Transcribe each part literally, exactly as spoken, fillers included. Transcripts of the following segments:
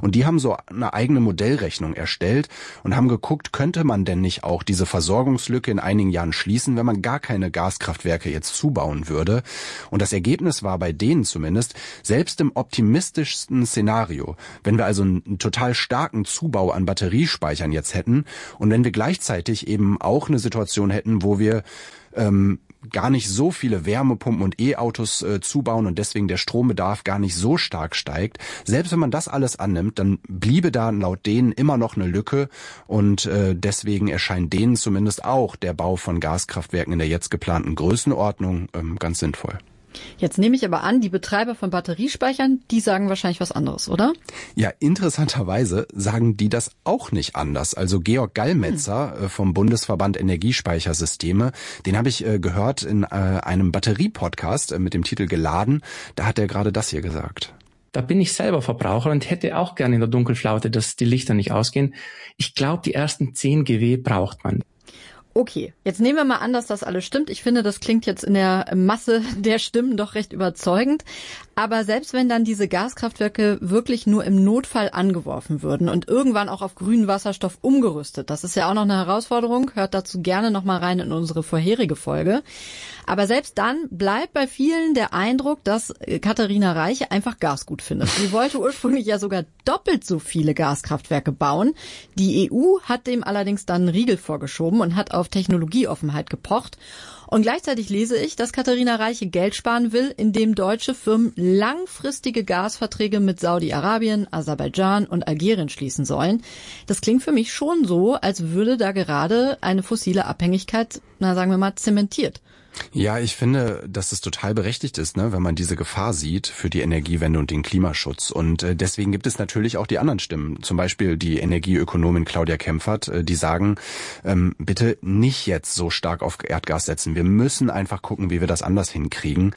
Und die haben so eine eigene Modellrechnung erstellt und haben geguckt, könnte man denn nicht auch diese Versorgungslücke in einigen Jahren schließen, wenn man gar keine Gaskraftwerke jetzt zubauen würde. Und das Ergebnis war bei denen zumindest, selbst im optimistischsten Szenario, wenn wir also einen, einen total starken Zubau an Batteriespeichern jetzt hätten und wenn wir gleichzeitig eben auch eine Situation hätten, wo wir ähm, gar nicht so viele Wärmepumpen und E-Autos äh, zubauen und deswegen der Strombedarf gar nicht so stark steigt. Selbst wenn man das alles annimmt, dann bliebe da laut denen immer noch eine Lücke und äh, deswegen erscheint denen zumindest auch der Bau von Gaskraftwerken in der jetzt geplanten Größenordnung ähm, ganz sinnvoll. Jetzt nehme ich aber an, die Betreiber von Batteriespeichern, die sagen wahrscheinlich was anderes, oder? Ja, interessanterweise sagen die das auch nicht anders. Also Georg Gallmetzer hm. vom Bundesverband Energiespeichersysteme, den habe ich äh, gehört in äh, einem Batterie-Podcast äh, mit dem Titel Geladen. Da hat er gerade das hier gesagt. Da bin ich selber Verbraucher und hätte auch gerne in der Dunkelflaute, dass die Lichter nicht ausgehen. Ich glaube, die ersten zehn Gigawatt braucht man. Okay, jetzt nehmen wir mal an, dass das alles stimmt. Ich finde, das klingt jetzt in der Masse der Stimmen doch recht überzeugend. Aber selbst wenn dann diese Gaskraftwerke wirklich nur im Notfall angeworfen würden und irgendwann auch auf grünen Wasserstoff umgerüstet, das ist ja auch noch eine Herausforderung, hört dazu gerne noch mal rein in unsere vorherige Folge. Aber selbst dann bleibt bei vielen der Eindruck, dass Katharina Reiche einfach Gas gut findet. Sie wollte ursprünglich ja sogar doppelt so viele Gaskraftwerke bauen. Die E U hat dem allerdings dann einen Riegel vorgeschoben und hat auf Technologieoffenheit gepocht. Und gleichzeitig lese ich, dass Katharina Reiche Geld sparen will, indem deutsche Firmen langfristige Gasverträge mit Saudi-Arabien, Aserbaidschan und Algerien schließen sollen. Das klingt für mich schon so, als würde da gerade eine fossile Abhängigkeit, na sagen wir mal, zementiert. Ja, ich finde, dass es total berechtigt ist, ne, wenn man diese Gefahr sieht für die Energiewende und den Klimaschutz. Und äh, deswegen gibt es natürlich auch die anderen Stimmen. Zum Beispiel die Energieökonomin Claudia Kempfert, äh, die sagen, ähm, bitte nicht jetzt so stark auf Erdgas setzen. Wir müssen einfach gucken, wie wir das anders hinkriegen.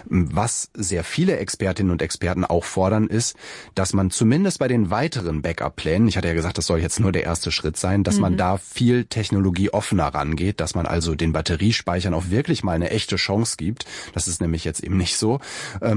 Was sehr viele Expertinnen und Experten auch fordern, ist, dass man zumindest bei den weiteren Backup-Plänen, ich hatte ja gesagt, das soll jetzt nur der erste Schritt sein, dass mhm. man da viel technologieoffener rangeht, dass man also den Batteriespeichern auch wirklich mal eine echte Chance gibt. Das ist nämlich jetzt eben nicht so.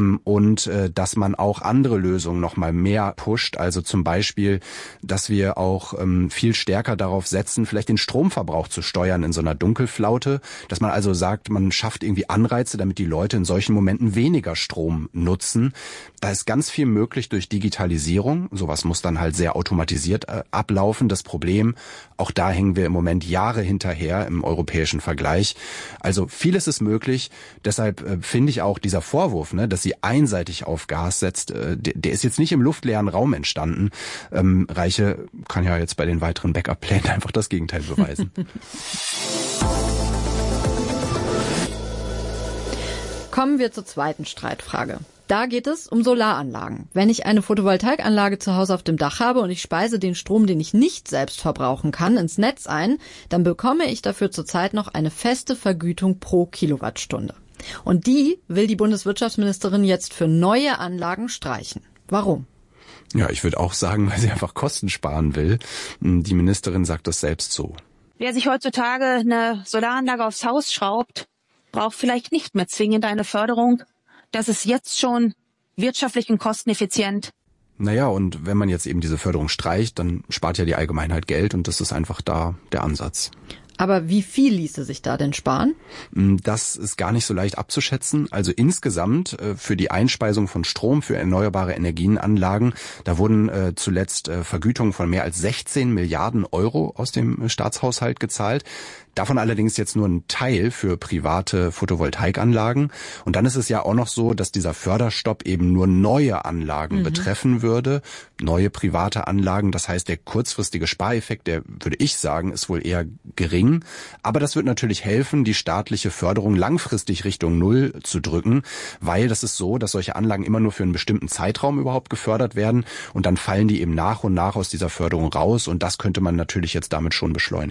Und dass man auch andere Lösungen noch mal mehr pusht. Also zum Beispiel, dass wir auch viel stärker darauf setzen, vielleicht den Stromverbrauch zu steuern in so einer Dunkelflaute. Dass man also sagt, man schafft irgendwie Anreize, damit die Leute in solchen Momenten weniger Strom nutzen. Da ist ganz viel möglich durch Digitalisierung. Sowas muss dann halt sehr automatisiert ablaufen. Das Problem, auch da hängen wir im Moment Jahre hinterher im europäischen Vergleich. Also viele Vieles ist möglich, deshalb äh, finde ich auch dieser Vorwurf, ne, dass sie einseitig auf Gas setzt, äh, der, der ist jetzt nicht im luftleeren Raum entstanden. Ähm, Reiche kann ja jetzt bei den weiteren Backup-Plänen einfach das Gegenteil beweisen. Kommen wir zur zweiten Streitfrage. Da geht es um Solaranlagen. Wenn ich eine Photovoltaikanlage zu Hause auf dem Dach habe und ich speise den Strom, den ich nicht selbst verbrauchen kann, ins Netz ein, dann bekomme ich dafür zurzeit noch eine feste Vergütung pro Kilowattstunde. Und die will die Bundeswirtschaftsministerin jetzt für neue Anlagen streichen. Warum? Ja, ich würde auch sagen, weil sie einfach Kosten sparen will. Die Ministerin sagt das selbst so. Wer sich heutzutage eine Solaranlage aufs Haus schraubt, braucht vielleicht nicht mehr zwingend eine Förderung. Das ist jetzt schon wirtschaftlich und kosteneffizient. Naja, und wenn man jetzt eben diese Förderung streicht, dann spart ja die Allgemeinheit Geld und das ist einfach da der Ansatz. Aber wie viel ließe sich da denn sparen? Das ist gar nicht so leicht abzuschätzen. Also insgesamt für die Einspeisung von Strom für erneuerbare Energienanlagen, da wurden zuletzt Vergütungen von mehr als sechzehn Milliarden Euro aus dem Staatshaushalt gezahlt. Davon allerdings jetzt nur ein Teil für private Photovoltaikanlagen. Und dann ist es ja auch noch so, dass dieser Förderstopp eben nur neue Anlagen mhm. betreffen würde, neue private Anlagen. Das heißt, der kurzfristige Spareffekt, der würde ich sagen, ist wohl eher gering. Aber das wird natürlich helfen, die staatliche Förderung langfristig Richtung Null zu drücken, weil das ist so, dass solche Anlagen immer nur für einen bestimmten Zeitraum überhaupt gefördert werden und dann fallen die eben nach und nach aus dieser Förderung raus und das könnte man natürlich jetzt damit schon beschleunigen.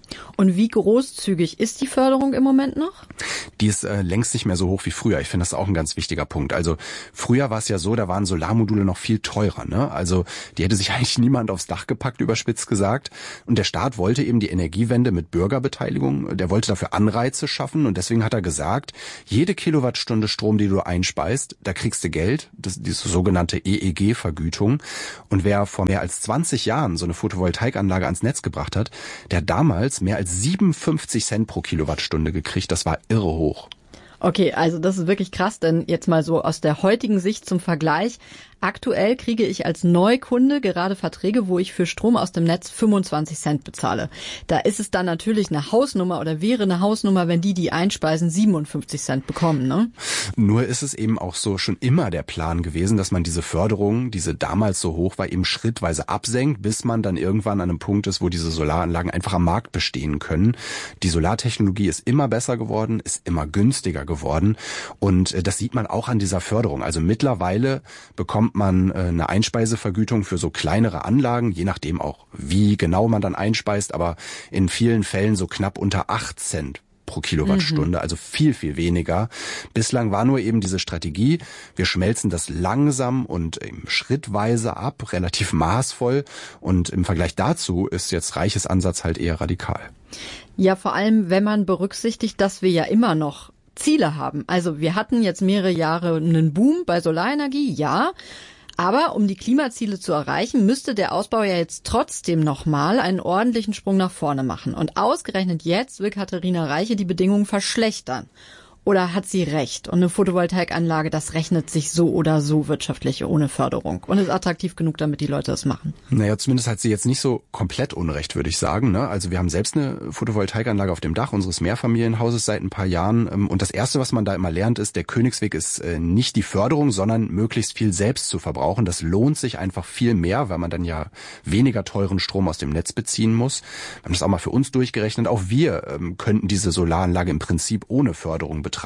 Und wie großzügig ist die Förderung im Moment noch? Die ist äh, längst nicht mehr so hoch wie früher. Ich finde das auch ein ganz wichtiger Punkt. Also früher war es ja so, da waren Solarmodule noch viel teurer, ne? Also die hätte sich eigentlich niemand aufs Dach gepackt, überspitzt gesagt. Und der Staat wollte eben die Energiewende mit Bürgerbeteiligung, der wollte dafür Anreize schaffen und deswegen hat er gesagt, jede Kilowattstunde Strom, die du einspeist, da kriegst du Geld, das, diese sogenannte E E G-Vergütung. Und wer vor mehr als zwanzig Jahren so eine Photovoltaikanlage ans Netz gebracht hat, der hat damals mehr als siebenundfünfzig Cent pro Kilowattstunde gekriegt. Das war irre hoch. Okay, also das ist wirklich krass, denn jetzt mal so aus der heutigen Sicht zum Vergleich. Aktuell kriege ich als Neukunde gerade Verträge, wo ich für Strom aus dem Netz fünfundzwanzig Cent bezahle. Da ist es dann natürlich eine Hausnummer oder wäre eine Hausnummer, wenn die, die einspeisen, siebenundfünfzig Cent bekommen, ne? Nur ist es eben auch so schon immer der Plan gewesen, dass man diese Förderung, diese damals so hoch war, eben schrittweise absenkt, bis man dann irgendwann an einem Punkt ist, wo diese Solaranlagen einfach am Markt bestehen können. Die Solartechnologie ist immer besser geworden, ist immer günstiger geworden und das sieht man auch an dieser Förderung. Also mittlerweile bekommt man eine Einspeisevergütung für so kleinere Anlagen, je nachdem auch, wie genau man dann einspeist, aber in vielen Fällen so knapp unter acht Cent pro Kilowattstunde, mhm. also viel, viel weniger. Bislang war nur eben diese Strategie, wir schmelzen das langsam und eben schrittweise ab, relativ maßvoll und im Vergleich dazu ist jetzt Reiches Ansatz halt eher radikal. Ja, vor allem, wenn man berücksichtigt, dass wir ja immer noch Ziele haben. Also wir hatten jetzt mehrere Jahre einen Boom bei Solarenergie, ja. Aber um die Klimaziele zu erreichen, müsste der Ausbau ja jetzt trotzdem nochmal einen ordentlichen Sprung nach vorne machen. Und ausgerechnet jetzt will Katharina Reiche die Bedingungen verschlechtern. Oder hat sie recht? Und eine Photovoltaikanlage, das rechnet sich so oder so wirtschaftlich ohne Förderung und ist attraktiv genug, damit die Leute das machen. Naja, zumindest hat sie jetzt nicht so komplett Unrecht, würde ich sagen. Ne? Also wir haben selbst eine Photovoltaikanlage auf dem Dach unseres Mehrfamilienhauses seit ein paar Jahren. Und das Erste, was man da immer lernt, ist, der Königsweg ist nicht die Förderung, sondern möglichst viel selbst zu verbrauchen. Das lohnt sich einfach viel mehr, weil man dann ja weniger teuren Strom aus dem Netz beziehen muss. Wir haben das auch mal für uns durchgerechnet. Auch wir ähm, könnten diese Solaranlage im Prinzip ohne Förderung betreiben.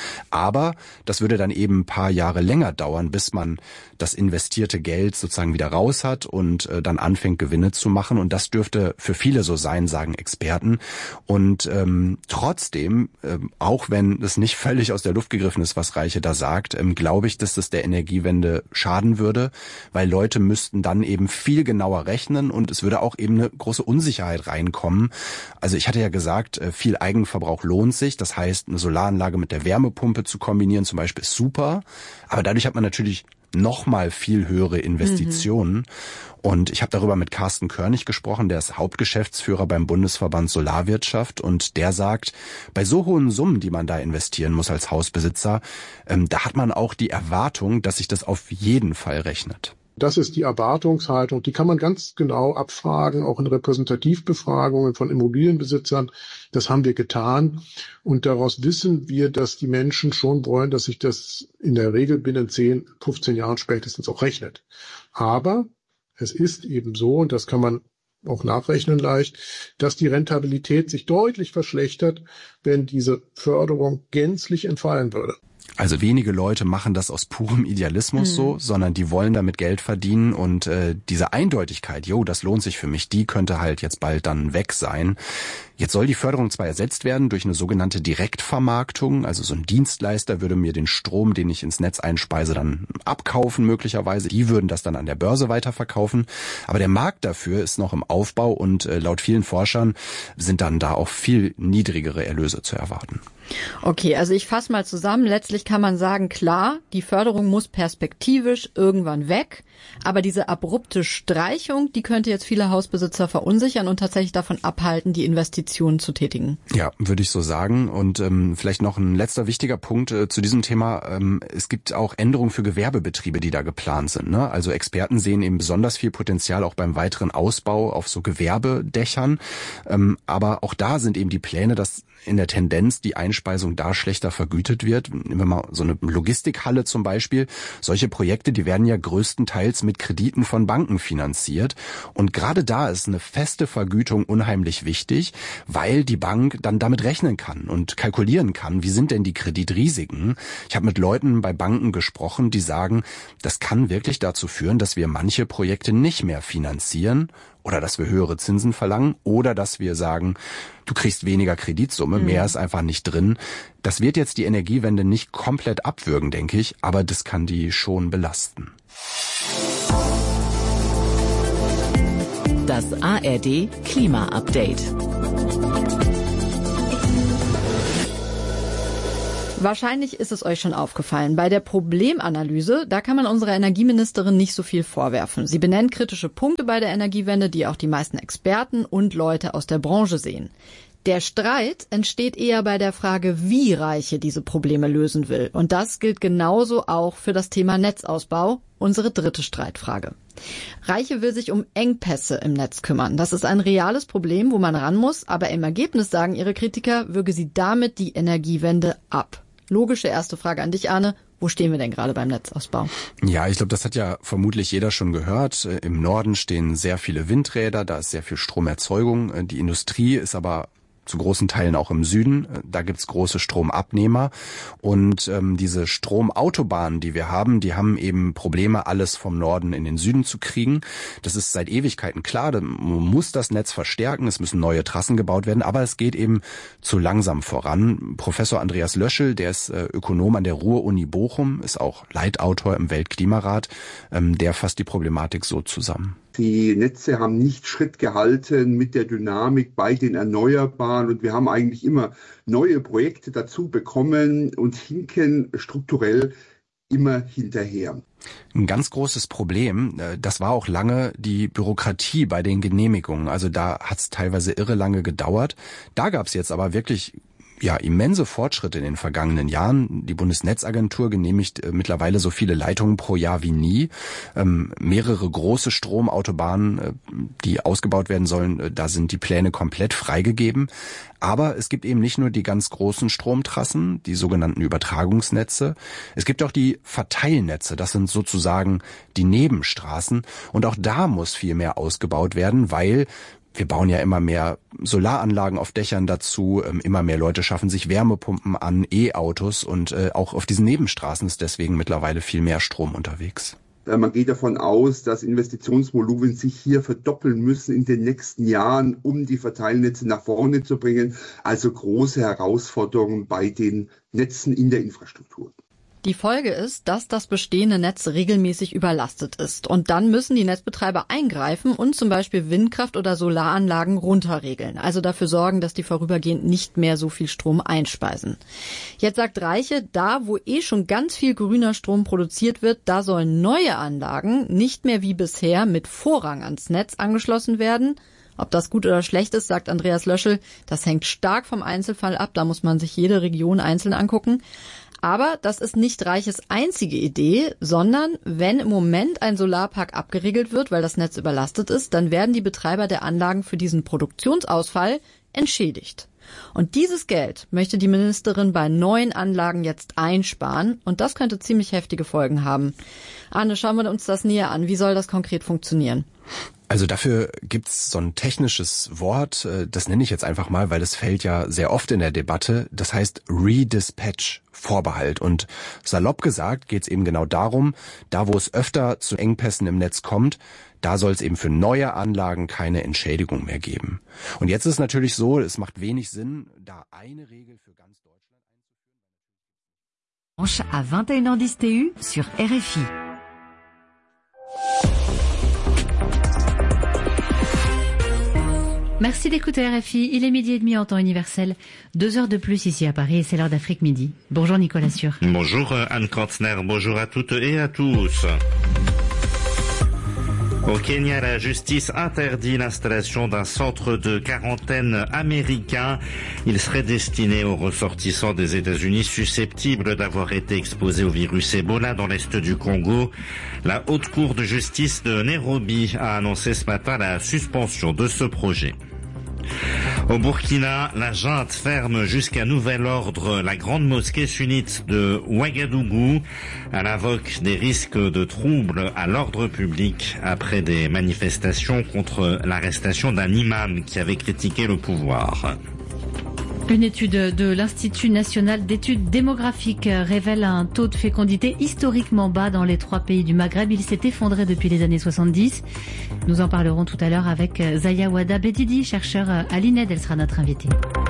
Aber das würde dann eben ein paar Jahre länger dauern, bis man das investierte Geld sozusagen wieder raus hat und äh, dann anfängt, Gewinne zu machen. Und das dürfte für viele so sein, sagen Experten. Und ähm, trotzdem, äh, auch wenn es nicht völlig aus der Luft gegriffen ist, was Reiche da sagt, ähm, glaube ich, dass das der Energiewende schaden würde, weil Leute müssten dann eben viel genauer rechnen und es würde auch eben eine große Unsicherheit reinkommen. Also ich hatte ja gesagt, äh, viel Eigenverbrauch lohnt sich. Das heißt, eine Solaranlage mit der Wärmepumpe zu kombinieren zum Beispiel ist super, aber dadurch hat man natürlich noch mal viel höhere Investitionen. Mhm. Und ich habe darüber mit Carsten Körnig gesprochen, der ist Hauptgeschäftsführer beim Bundesverband Solarwirtschaft und der sagt, bei so hohen Summen, die man da investieren muss als Hausbesitzer, ähm, da hat man auch die Erwartung, dass sich das auf jeden Fall rechnet. Das ist die Erwartungshaltung, die kann man ganz genau abfragen, auch in Repräsentativbefragungen von Immobilienbesitzern. Das haben wir getan und daraus wissen wir, dass die Menschen schon wollen, dass sich das in der Regel binnen zehn, fünfzehn Jahren spätestens auch rechnet. Aber es ist eben so, und das kann man auch nachrechnen leicht, dass die Rentabilität sich deutlich verschlechtert, wenn diese Förderung gänzlich entfallen würde. Also wenige Leute machen das aus purem Idealismus mhm. so, sondern die wollen damit Geld verdienen und äh, diese Eindeutigkeit, jo, das lohnt sich für mich, die könnte halt jetzt bald dann weg sein. Jetzt soll die Förderung zwar ersetzt werden durch eine sogenannte Direktvermarktung, also so ein Dienstleister würde mir den Strom, den ich ins Netz einspeise, dann abkaufen möglicherweise. Die würden das dann an der Börse weiterverkaufen. Aber der Markt dafür ist noch im Aufbau und äh, laut vielen Forschern sind dann da auch viel niedrigere Erlöse zu erwarten. Okay, also ich fasse mal zusammen. Letztlich kann man sagen, klar, die Förderung muss perspektivisch irgendwann weg. Aber diese abrupte Streichung, die könnte jetzt viele Hausbesitzer verunsichern und tatsächlich davon abhalten, die Investitionen zu tätigen. Ja, würde ich so sagen. Und ähm, vielleicht noch ein letzter wichtiger Punkt äh, zu diesem Thema. Ähm, es gibt auch Änderungen für Gewerbebetriebe, die da geplant sind. Ne? Also Experten sehen eben besonders viel Potenzial auch beim weiteren Ausbau auf so Gewerbedächern. Ähm, aber auch da sind eben die Pläne, dass in der Tendenz die Einspeisung da schlechter vergütet wird. Nehmen wir mal so eine Logistikhalle zum Beispiel. Solche Projekte, die werden ja größtenteils teils mit Krediten von Banken finanziert. Und gerade da ist eine feste Vergütung unheimlich wichtig, weil die Bank dann damit rechnen kann und kalkulieren kann, wie sind denn die Kreditrisiken. Ich habe mit Leuten bei Banken gesprochen, die sagen, das kann wirklich dazu führen, dass wir manche Projekte nicht mehr finanzieren oder dass wir höhere Zinsen verlangen oder dass wir sagen, du kriegst weniger Kreditsumme, mhm. mehr ist einfach nicht drin. Das wird jetzt die Energiewende nicht komplett abwürgen, denke ich, aber das kann die schon belasten. Das A R D Klima-Update. Wahrscheinlich ist es euch schon aufgefallen. Bei der Problemanalyse, da kann man unserer Energieministerin nicht so viel vorwerfen. Sie benennt kritische Punkte bei der Energiewende, die auch die meisten Experten und Leute aus der Branche sehen. Der Streit entsteht eher bei der Frage, wie Reiche diese Probleme lösen will. Und das gilt genauso auch für das Thema Netzausbau, unsere dritte Streitfrage. Reiche will sich um Engpässe im Netz kümmern. Das ist ein reales Problem, wo man ran muss, aber im Ergebnis sagen ihre Kritiker, würge sie damit die Energiewende ab. Logische erste Frage an dich, Arne. Wo stehen wir denn gerade beim Netzausbau? Ja, ich glaube, das hat ja vermutlich jeder schon gehört. Im Norden stehen sehr viele Windräder, da ist sehr viel Stromerzeugung. Die Industrie ist aber zu großen Teilen auch im Süden. Da gibt's große Stromabnehmer. Und ähm, diese Stromautobahnen, die wir haben, die haben eben Probleme, alles vom Norden in den Süden zu kriegen. Das ist seit Ewigkeiten klar. Man muss das Netz verstärken. Es müssen neue Trassen gebaut werden. Aber es geht eben zu langsam voran. Professor Andreas Löschel, der ist äh, Ökonom an der Ruhr-Uni Bochum, ist auch Leitautor im Weltklimarat. Ähm, der fasst die Problematik so zusammen. Die Netze haben nicht Schritt gehalten mit der Dynamik bei den Erneuerbaren und wir haben eigentlich immer neue Projekte dazu bekommen und hinken strukturell immer hinterher. Ein ganz großes Problem, das war auch lange die Bürokratie bei den Genehmigungen. Also da hat es teilweise irre lange gedauert. Da gab es jetzt aber wirklich ja immense Fortschritte in den vergangenen Jahren. Die Bundesnetzagentur genehmigt äh, mittlerweile so viele Leitungen pro Jahr wie nie. Ähm, mehrere große Stromautobahnen, äh, die ausgebaut werden sollen, äh, da sind die Pläne komplett freigegeben. Aber es gibt eben nicht nur die ganz großen Stromtrassen, die sogenannten Übertragungsnetze. Es gibt auch die Verteilnetze. Das sind sozusagen die Nebenstraßen. Und auch da muss viel mehr ausgebaut werden, weil wir bauen ja immer mehr Solaranlagen auf Dächern dazu, immer mehr Leute schaffen sich Wärmepumpen an, E-Autos und auch auf diesen Nebenstraßen ist deswegen mittlerweile viel mehr Strom unterwegs. Man geht davon aus, dass Investitionsvolumen sich hier verdoppeln müssen in den nächsten Jahren, um die Verteilnetze nach vorne zu bringen. Also große Herausforderungen bei den Netzen in der Infrastruktur. Die Folge ist, dass das bestehende Netz regelmäßig überlastet ist. Und dann müssen die Netzbetreiber eingreifen und zum Beispiel Windkraft- oder Solaranlagen runterregeln. Also dafür sorgen, dass die vorübergehend nicht mehr so viel Strom einspeisen. Jetzt sagt Reiche, da wo eh schon ganz viel grüner Strom produziert wird, da sollen neue Anlagen nicht mehr wie bisher mit Vorrang ans Netz angeschlossen werden. Ob das gut oder schlecht ist, sagt Andreas Löschel, das hängt stark vom Einzelfall ab. Da muss man sich jede Region einzeln angucken. Aber das ist nicht Reiches einzige Idee, sondern wenn im Moment ein Solarpark abgeregelt wird, weil das Netz überlastet ist, dann werden die Betreiber der Anlagen für diesen Produktionsausfall entschädigt. Und dieses Geld möchte die Ministerin bei neuen Anlagen jetzt einsparen und das könnte ziemlich heftige Folgen haben. Arne, schauen wir uns das näher an. Wie soll das konkret funktionieren? Also dafür gibt's so ein technisches Wort, das nenne ich jetzt einfach mal, weil das fällt ja sehr oft in der Debatte. Das heißt Redispatch, Vorbehalt. Und salopp gesagt geht's eben genau darum, da wo es öfter zu Engpässen im Netz kommt, da soll es eben für neue Anlagen keine Entschädigung mehr geben. Und jetzt ist natürlich so, es macht wenig Sinn, da eine Regel für ganz Deutschland einzuführen. À vingt et une heures dix T U sur R F I. Merci d'écouter R F I. Il est midi et demi en temps universel. Deux heures de plus ici à Paris et c'est l'heure d'Afrique Midi. Bonjour Nicolas Sûr. Bonjour Anne Kantner. Bonjour à toutes et à tous. Au Kenya, la justice interdit l'installation d'un centre de quarantaine américain. Il serait destiné aux ressortissants des États-Unis susceptibles d'avoir été exposés au virus Ebola dans l'est du Congo. La haute cour de justice de Nairobi a annoncé ce matin la suspension de ce projet. Au Burkina, la junte ferme jusqu'à nouvel ordre la grande mosquée sunnite de Ouagadougou. Elle invoque des risques de troubles à l'ordre public après des manifestations contre l'arrestation d'un imam qui avait critiqué le pouvoir. Une étude de l'Institut national d'études démographiques révèle un taux de fécondité historiquement bas dans les trois pays du Maghreb. Il s'est effondré depuis les années soixante-dix. Nous en parlerons tout à l'heure avec Zaya Wada Bedidi, chercheur à l'I N E D. Elle sera notre invitée.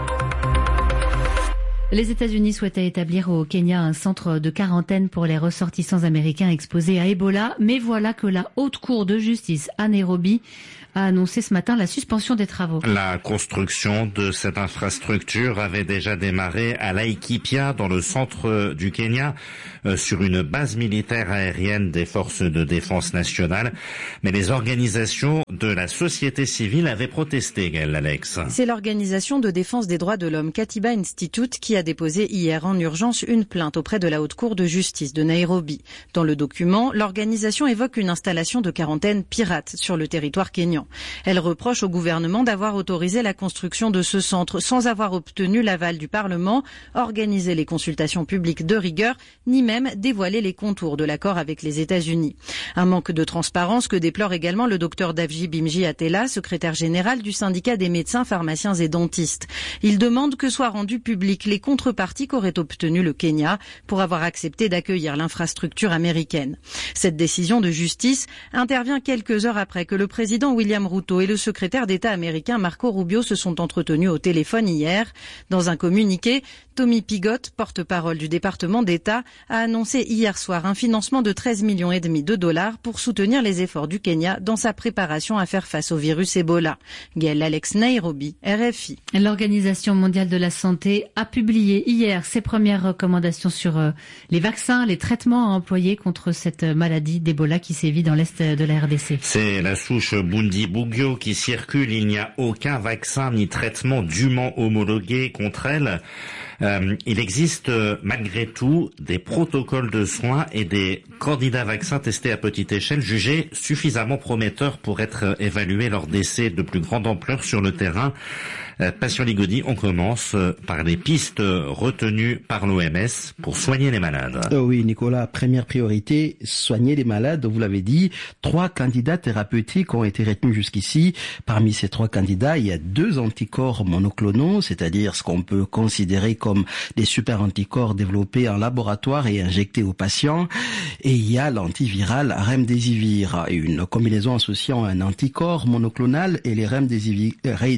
Les États-Unis souhaitaient établir au Kenya un centre de quarantaine pour les ressortissants américains exposés à Ebola. Mais voilà que la Haute Cour de justice à Nairobi a annoncé ce matin la suspension des travaux. La construction de cette infrastructure avait déjà démarré à Laikipia, dans le centre du Kenya, euh, sur une base militaire aérienne des forces de défense nationale. Mais les organisations de la société civile avaient protesté, Gaëlle Alex. C'est l'organisation de défense des droits de l'homme Katiba Institute qui a déposé hier en urgence une plainte auprès de la Haute Cour de justice de Nairobi. Dans le document, l'organisation évoque une installation de quarantaine pirate sur le territoire kényan. Elle reproche au gouvernement d'avoir autorisé la construction de ce centre sans avoir obtenu l'aval du Parlement, organisé les consultations publiques de rigueur, ni même dévoilé les contours de l'accord avec les États-Unis. Un manque de transparence que déplore également le docteur Davji Bimji Atela, secrétaire général du syndicat des médecins, pharmaciens et dentistes. Il demande que soient rendues publiques les contreparties qu'aurait obtenues le Kenya pour avoir accepté d'accueillir l'infrastructure américaine. Cette décision de justice intervient quelques heures après que le président William William Ruto et le secrétaire d'État américain Marco Rubio se sont entretenus au téléphone hier. Dans un communiqué, Tommy Pigott, porte-parole du département d'État, a annoncé hier soir un financement de treize millions et demi de dollars pour soutenir les efforts du Kenya dans sa préparation à faire face au virus Ebola. Gaëlle Alex, Nairobi, R F I. L'Organisation mondiale de la santé a publié hier ses premières recommandations sur les vaccins, les traitements à employer contre cette maladie d'Ebola qui sévit dans l'est de la R D C. C'est la souche Bundibugyo qui circule. Il n'y a aucun vaccin ni traitement dûment homologué contre elle. Euh, il existe euh, malgré tout des protocoles de soins et des candidats vaccins testés à petite échelle jugés suffisamment prometteurs pour être euh, évalués lors d'essais de plus grande ampleur sur le terrain. Euh, Passion Ligodi, on commence euh, par les pistes euh, retenues par l'O M S pour soigner les malades. Euh, oui, Nicolas, première priorité, soigner les malades. Vous l'avez dit, trois candidats thérapeutiques ont été retenus jusqu'ici. Parmi ces trois candidats, il y a deux anticorps monoclonaux, c'est-à-dire ce qu'on peut considérer comme comme des super anticorps développés en laboratoire et injectés aux patients. Et il y a l'antiviral Remdesivir, une combinaison associant un anticorps monoclonal et les Remdesivir,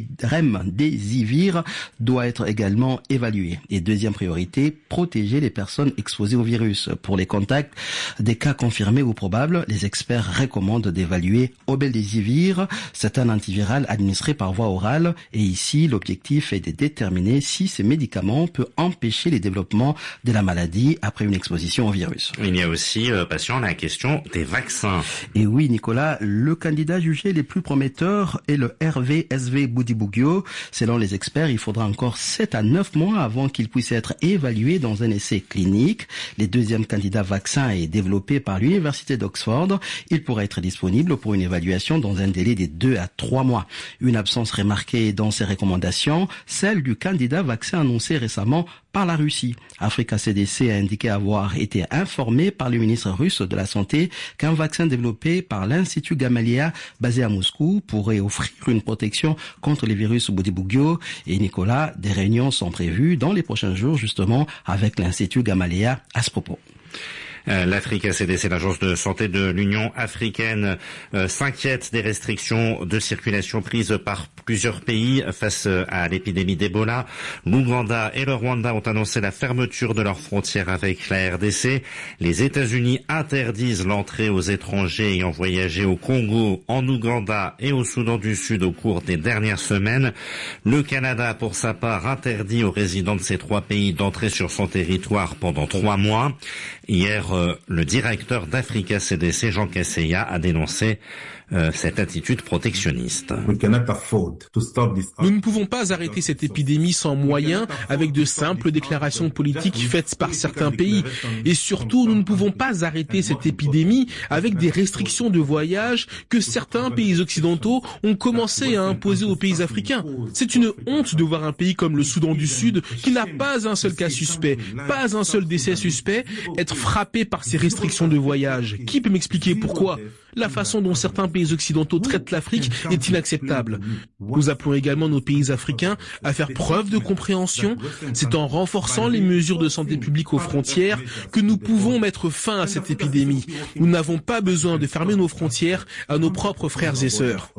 Remdesivir doit être également évaluée. Et deuxième priorité, protéger les personnes exposées au virus. Pour les contacts des cas confirmés ou probables, les experts recommandent d'évaluer Obeldesivir. C'est un antiviral administré par voie orale et ici, l'objectif est de déterminer si ce médicament peut empêcher les développements de la maladie après une exposition au virus. Il y a aussi, euh, patient, la question des vaccins. Et oui, Nicolas, le candidat jugé le plus prometteur est le R V S V Bundibugyo. Selon les experts, il faudra encore sept à neuf mois avant qu'il puisse être évalué dans un essai clinique. Le deuxième candidat vaccin est développé par l'université d'Oxford. Il pourra être disponible pour une évaluation dans un délai de deux à trois mois. Une absence remarquée dans ces recommandations, celle du candidat vaccin annoncé récemment par la Russie. Africa C D C a indiqué avoir été informé par le ministre russe de la Santé qu'un vaccin développé par l'Institut Gamaleya basé à Moscou pourrait offrir une protection contre les virus Bundibugyo. Et Nicolas, des réunions sont prévues dans les prochains jours justement avec l'Institut Gamaleya à ce propos. L'Africa C D C, l'agence de santé de l'Union africaine, euh, s'inquiète des restrictions de circulation prises par plusieurs pays face à l'épidémie d'Ebola. L'Ouganda et le Rwanda ont annoncé la fermeture de leurs frontières avec la R D C. Les États-Unis interdisent l'entrée aux étrangers ayant voyagé au Congo, en Ouganda et au Soudan du Sud au cours des dernières semaines. Le Canada, pour sa part, interdit aux résidents de ces trois pays d'entrer sur son territoire pendant trois mois. Hier, le directeur d'Africa C D C, Jean Kaseya, a dénoncé euh, cette attitude protectionniste. Nous ne pouvons pas arrêter cette épidémie sans moyens, avec de simples déclarations politiques faites par certains pays. Et surtout, nous ne pouvons pas arrêter cette épidémie avec des restrictions de voyage que certains pays occidentaux ont commencé à imposer aux pays africains. C'est une honte de voir un pays comme le Soudan du Sud, qui n'a pas un seul cas suspect, pas un seul décès suspect, être frappé par ces restrictions de voyage. Qui peut m'expliquer pourquoi ? La façon dont certains pays occidentaux traitent l'Afrique est inacceptable. Nous appelons également nos pays africains à faire preuve de compréhension. C'est en renforçant les mesures de santé publique aux frontières que nous pouvons mettre fin à cette épidémie. Nous n'avons pas besoin de fermer nos frontières à nos propres frères et sœurs.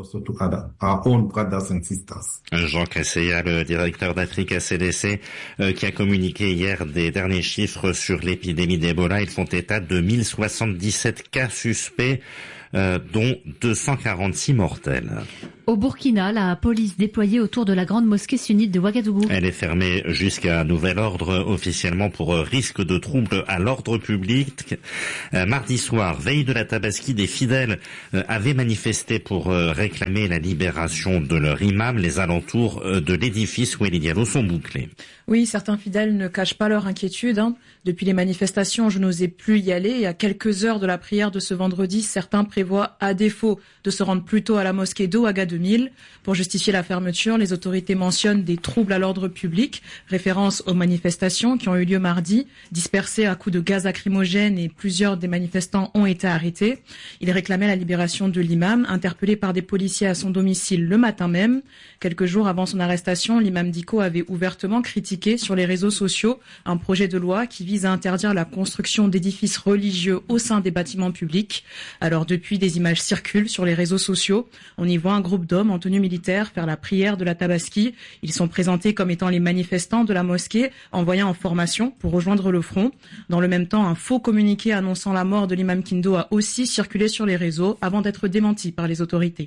Jean Cresseya, le directeur d'Africa C D C, euh, qui a communiqué hier des derniers chiffres sur l'épidémie d'Ebola. Ils font état de mille soixante-dix-sept cas suspects, Euh, dont deux cent quarante-six mortels. Au Burkina, la police déployée autour de la grande mosquée sunnite de Ouagadougou. Elle est fermée jusqu'à nouvel ordre, officiellement pour risque de trouble à l'ordre public. Euh, mardi soir, veille de la Tabaski, des fidèles euh, avaient manifesté pour euh, réclamer la libération de leur imam. Les alentours euh, de l'édifice où Diallo sont bouclés. Oui, certains fidèles ne cachent pas leur inquiétude. Hein. Depuis les manifestations, je n'osais plus y aller. Et à quelques heures de la prière de ce vendredi, certains prévoient, à défaut de se rendre plus tôt à la mosquée d'Ouaga deux mille. Pour justifier la fermeture, les autorités mentionnent des troubles à l'ordre public, référence aux manifestations qui ont eu lieu mardi, dispersées à coups de gaz lacrymogène, et plusieurs des manifestants ont été arrêtés. Ils réclamaient la libération de l'imam, interpellé par des policiers à son domicile le matin même. Quelques jours avant son arrestation, l'imam Diko avait ouvertement critiqué sur les réseaux sociaux un projet de loi qui vise à interdire la construction d'édifices religieux au sein des bâtiments publics. Alors depuis, des images circulent sur les réseaux sociaux. On y voit un groupe d'hommes en tenue militaire faire la prière de la Tabaski. Ils sont présentés comme étant les manifestants de la mosquée envoyés en formation pour rejoindre le front. Dans le même temps, un faux communiqué annonçant la mort de l'imam Kindo a aussi circulé sur les réseaux avant d'être démenti par les autorités.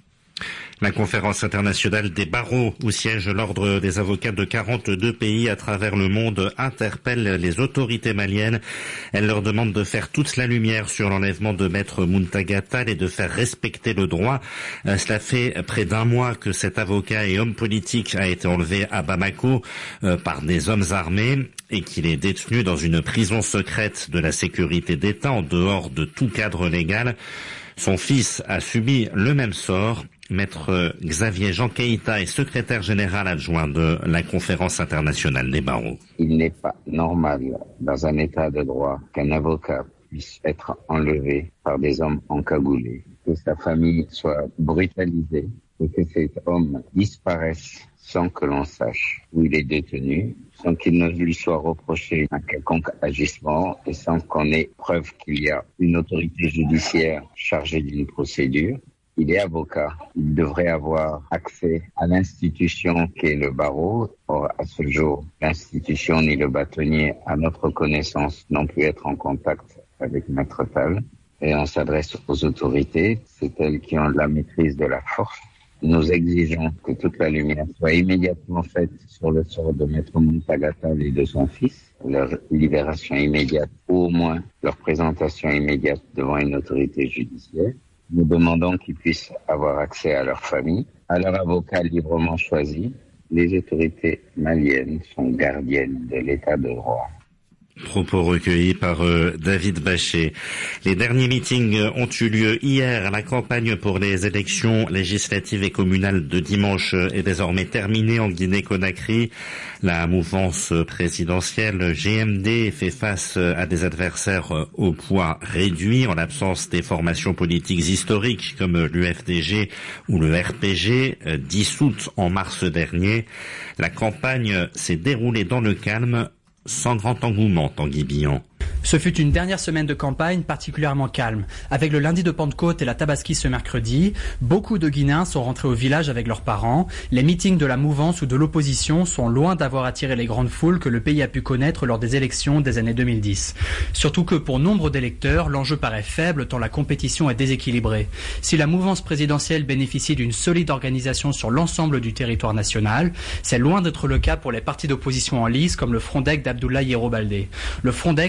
La conférence internationale des barreaux, où siège l'ordre des avocats de quarante-deux pays à travers le monde, interpelle les autorités maliennes. Elle leur demande de faire toute la lumière sur l'enlèvement de Maître Muntaga Tall et de faire respecter le droit. Euh, cela fait près d'un mois que cet avocat et homme politique a été enlevé à Bamako euh, par des hommes armés et qu'il est détenu dans une prison secrète de la sécurité d'État en dehors de tout cadre légal. Son fils a subi le même sort. Maître Xavier Jean Keïta est secrétaire général adjoint de la Conférence internationale des barreaux. Il n'est pas normal dans un état de droit qu'un avocat puisse être enlevé par des hommes encagoulés, que sa famille soit brutalisée et que cet homme disparaisse sans que l'on sache où il est détenu, sans qu'il ne lui soit reproché un quelconque agissement et sans qu'on ait preuve qu'il y a une autorité judiciaire chargée d'une procédure. Il est avocat, il devrait avoir accès à l'institution qu'est le barreau. Or, à ce jour, l'institution ni le bâtonnier, à notre connaissance, n'ont pu être en contact avec Maître Tall. Et on s'adresse aux autorités, c'est elles qui ont la maîtrise de la force. Nous exigeons que toute la lumière soit immédiatement faite sur le sort de Maître Muntaga Tall et de son fils, leur libération immédiate, ou au moins leur présentation immédiate devant une autorité judiciaire. Nous demandons qu'ils puissent avoir accès à leur famille, à leur avocat librement choisi. Les autorités maliennes sont gardiennes de l'état de droit. Propos recueillis par euh, David Bachet. Les derniers meetings ont eu lieu hier. La campagne pour les élections législatives et communales de dimanche est désormais terminée en Guinée-Conakry. La mouvance présidentielle G M D fait face à des adversaires au poids réduit en l'absence des formations politiques historiques comme l'U F D G ou le R P G, dissoutes en mars dernier. La campagne s'est déroulée dans le calme, sans grand engouement, Tanguy Billon. Ce fut une dernière semaine de campagne particulièrement calme. Avec le lundi de Pentecôte et la Tabaski ce mercredi, beaucoup de Guinéens sont rentrés au village avec leurs parents. Les meetings de la mouvance ou de l'opposition sont loin d'avoir attiré les grandes foules que le pays a pu connaître lors des élections des années deux mille dix. Surtout que pour nombre d'électeurs, l'enjeu paraît faible tant la compétition est déséquilibrée. Si la mouvance présidentielle bénéficie d'une solide organisation sur l'ensemble du territoire national, c'est loin d'être le cas pour les partis d'opposition en lice comme le Frondec d'Abdoulaye Yero Baldé. Le Frondec, c'était derrière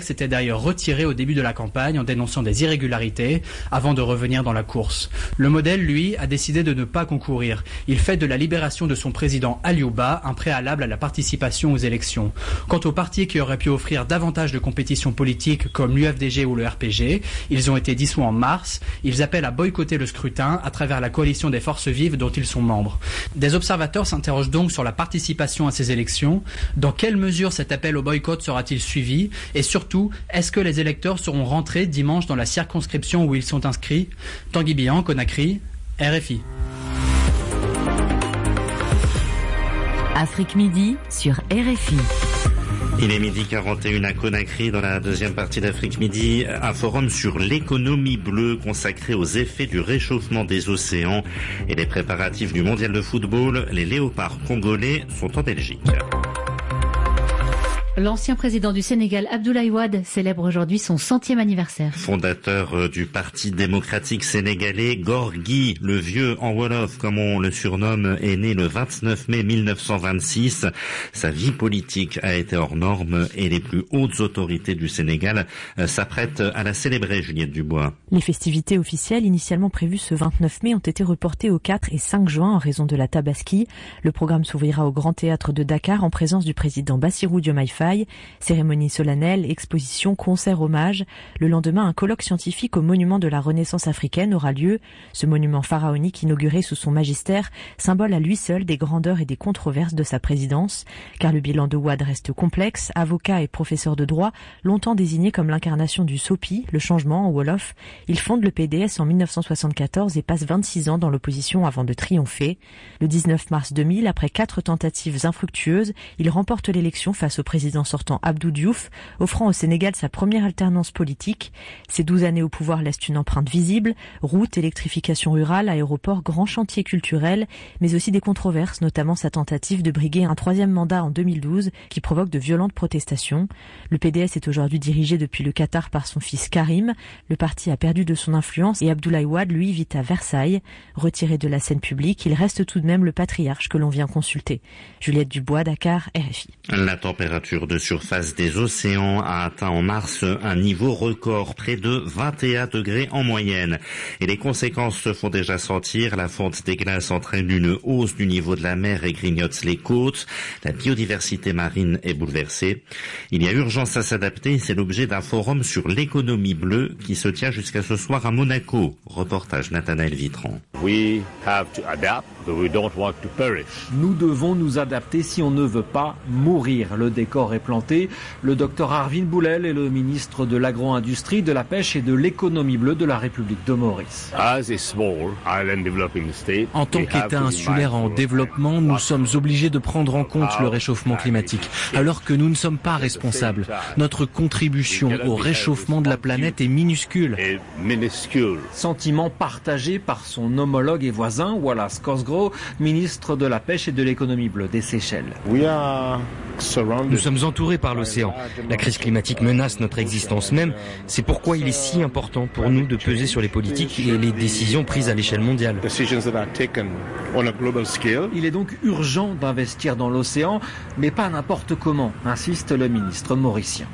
d'ailleurs retiré au début de la campagne en dénonçant des irrégularités avant de revenir dans la course. Le modèle, lui, a décidé de ne pas concourir. Il fait de la libération de son président Aliouba un préalable à la participation aux élections. Quant aux partis qui auraient pu offrir davantage de compétition politique comme l'U F D G ou le R P G, ils ont été dissous en mars. Ils appellent à boycotter le scrutin à travers la coalition des forces vives dont ils sont membres. Des observateurs s'interrogent donc sur la participation à ces élections. Dans quelle mesure cet appel au boycott sera-t-il suivi? Et surtout, est-ce que les électeurs seront rentrés dimanche dans la circonscription où ils sont inscrits? Tanguy Bihan, Conakry, R F I. Afrique Midi sur R F I. Il est midi quarante et un à Conakry. Dans la deuxième partie d'Afrique Midi, un forum sur l'économie bleue consacré aux effets du réchauffement des océans et les préparatifs du mondial de football. Les léopards congolais sont en Belgique. L'ancien président du Sénégal, Abdoulaye Wade, célèbre aujourd'hui son centième anniversaire. Fondateur du Parti démocratique sénégalais, Gorgui, le vieux en Wolof, comme on le surnomme, est né le vingt-neuf mai mille neuf cent vingt-six. Sa vie politique a été hors norme et les plus hautes autorités du Sénégal s'apprêtent à la célébrer, Juliette Dubois. Les festivités officielles initialement prévues ce vingt-neuf mai ont été reportées au quatre et cinq juin en raison de la Tabaski. Le programme s'ouvrira au Grand Théâtre de Dakar en présence du président Bassirou Diomaye Faye. Cérémonie solennelle, exposition, concert, hommage. Le lendemain, un colloque scientifique au monument de la Renaissance africaine aura lieu. Ce monument pharaonique inauguré sous son magistère, symbole à lui seul des grandeurs et des controverses de sa présidence. Car le bilan de Wade reste complexe. Avocat et professeur de droit, longtemps désigné comme l'incarnation du SOPI, le changement en Wolof. Il fonde le P D S en mille neuf cent soixante-quatorze et passe vingt-six ans dans l'opposition avant de triompher. Le dix-neuf mars deux mille, après quatre tentatives infructueuses, il remporte l'élection face au président sortant Abdou Diouf, offrant au Sénégal sa première alternance politique. Ces douze années au pouvoir laissent une empreinte visible. Routes, électrification rurale, aéroports, grands chantiers culturels, mais aussi des controverses, notamment sa tentative de briguer un troisième mandat en deux mille douze qui provoque de violentes protestations. Le P D S est aujourd'hui dirigé depuis le Qatar par son fils Karim. Le parti a perdu de son influence et Abdoulaye Wade, lui, vit à Versailles. Retiré de la scène publique, il reste tout de même le patriarche que l'on vient consulter. Juliette Dubois, Dakar, R F I. La température de surface des océans a atteint en mars un niveau record, près de vingt et un degrés en moyenne. Et les conséquences se font déjà sentir. La fonte des glaces entraîne une hausse du niveau de la mer et grignote les côtes. La biodiversité marine est bouleversée. Il y a urgence à s'adapter. C'est l'objet d'un forum sur l'économie bleue qui se tient jusqu'à ce soir à Monaco. Reportage Nathanaël Vitran. We have to adapt, but we don't want to perish. Nous devons nous adapter si on ne veut pas mourir. Le décor est planté. Le docteur Arvin Boulel est le ministre de l'agro-industrie, de la pêche et de l'économie bleue de la République de Maurice. As a small island developing state, en tant qu'État insulaire en développement, nous sommes obligés de prendre en compte le réchauffement climatique, alors que nous ne sommes pas responsables. Notre contribution au réchauffement de la planète est minuscule. Sentiment partagé par son homologue et voisin, Wallace Cosgrove, ministre de la pêche et de l'économie bleue des Seychelles. Nous sommes entourés par l'océan. La crise climatique menace notre existence même. C'est pourquoi il est si important pour nous de peser sur les politiques et les décisions prises à l'échelle mondiale. Il est donc urgent d'investir dans l'océan, mais pas n'importe comment, insiste le ministre mauricien.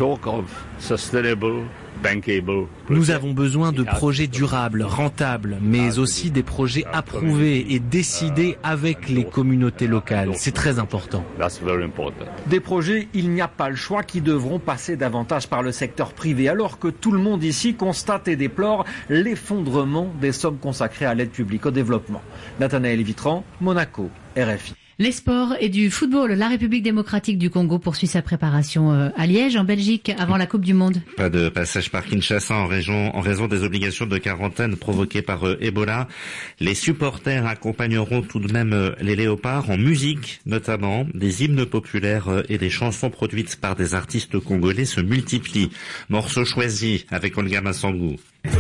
Nous avons besoin de projets durables, rentables, mais aussi des projets approuvés et décidés avec les communautés locales. C'est très important. Des projets, il n'y a pas le choix, qui devront passer davantage par le secteur privé, alors que tout le monde ici constate et déplore l'effondrement des sommes consacrées à l'aide publique au développement. Nathanaël Vitran, Monaco, R F I. Les sports et du football. La République démocratique du Congo poursuit sa préparation à Liège, en Belgique, avant la Coupe du Monde. Pas de passage par Kinshasa en raison, en raison des obligations de quarantaine provoquées par euh, Ebola. Les supporters accompagneront tout de même euh, les léopards en musique, notamment. Des hymnes populaires euh, et des chansons produites par des artistes congolais se multiplient. Morceaux choisis avec Olga Massangou.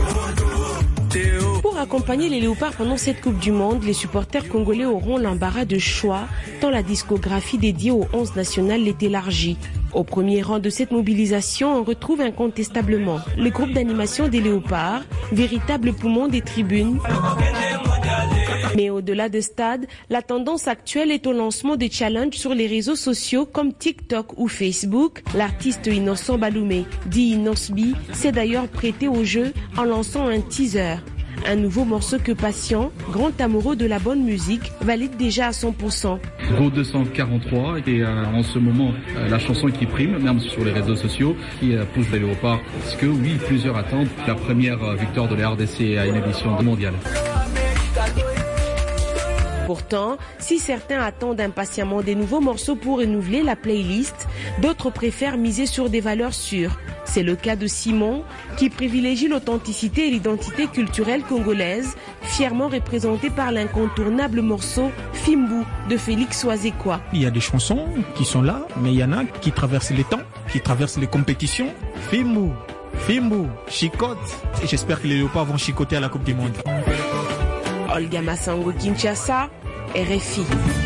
Pour accompagner les léopards pendant cette Coupe du Monde, les supporters congolais auront l'embarras de choix, tant la discographie dédiée aux onze nationales est élargie. Au premier rang de cette mobilisation, on retrouve incontestablement le groupe d'animation des léopards, véritable poumon des tribunes. Mais au-delà des stades, la tendance actuelle est au lancement de challenges sur les réseaux sociaux comme TikTok ou Facebook. L'artiste Innocent Baloumé, dit Innoceby, s'est d'ailleurs prêté au jeu en lançant un teaser. Un nouveau morceau que Patient, grand amoureux de la bonne musique, valide déjà à cent pour cent. Go deux cent quarante-trois et euh, en ce moment euh, la chanson qui prime, même sur les réseaux sociaux, qui euh, pousse les léopards. Parce que oui, plusieurs attendent la première euh, victoire de la R D C à une édition mondiale. Pourtant, si certains attendent impatiemment des nouveaux morceaux pour renouveler la playlist, d'autres préfèrent miser sur des valeurs sûres. C'est le cas de Simon, qui privilégie l'authenticité et l'identité culturelle congolaise, fièrement représentée par l'incontournable morceau Fimbu de Félix Oazekwa. Il y a des chansons qui sont là, mais il y en a qui traversent les temps, qui traversent les compétitions. Fimbu, Fimbu, chicote. Et j'espère que les léopards vont chicoter à la Coupe du Monde. Olga Massango, Kinshasa, R F I.